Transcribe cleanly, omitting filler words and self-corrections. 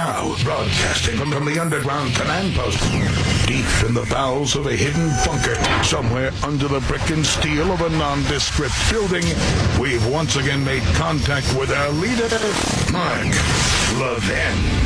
Now, broadcasting from the underground command post, deep in the bowels of a hidden bunker, somewhere under the brick and steel of a nondescript building, we've once again made contact with our leader, Mark Levin.